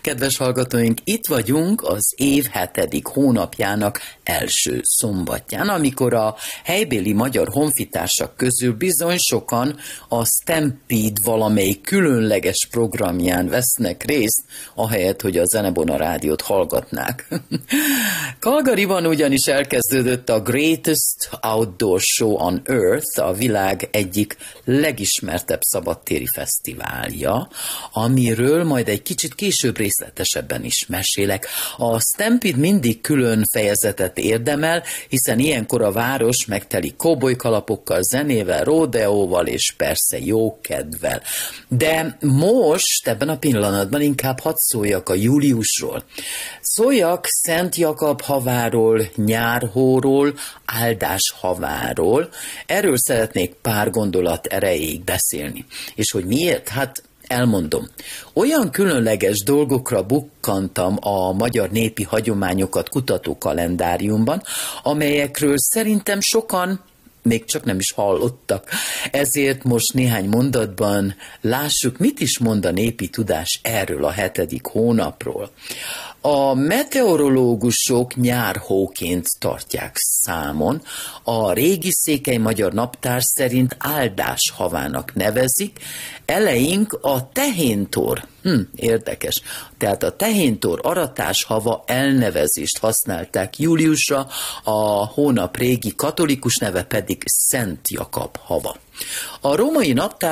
kedves hallgatóink! Itt vagyunk az év 7. hónapjának első szombatján, amikor a helybéli magyar honfitársak közül bizony sokan a Stampede valamelyik különleges programján vesznek részt, ahelyett, hogy a Zenebona rádiót hallgatnák. Calgaryban ugyanis elkezdődött a Greatest Outdoor Show on Earth, a világ egyik legismertebb szabadtéri fesztiválja, amiről majd egy kicsit később részletesebben is mesélek. A Stampede mindig külön fejezetet érdemel, hiszen ilyenkor a város megteli kóbolykalapokkal, zenével, rodeóval és persze jó kedvel. De most, ebben a pillanatban inkább hadd szóljak a júliusról. Szóljak Szent Jakab haváról, nyárhóról, áldás haváról. Erről szeretnék pár gondolat erejéig beszélni. És hogy miért? Hát elmondom. Olyan különleges dolgokra bukkantam a magyar népi hagyományokat kutató kalendáriumban, amelyekről szerintem sokan még csak nem is hallottak. Ezért most néhány mondatban lássuk, mit is mond a népi tudás erről a 7. hónapról. A meteorológusok nyárhóként tartják számon, a régi székely magyar naptár szerint áldás havának nevezik, eleink a tehéntor, érdekes, tehát a tehéntor aratás hava elnevezést használták júliusra, a hónap régi katolikus neve pedig Szent Jakab hava. A római naptár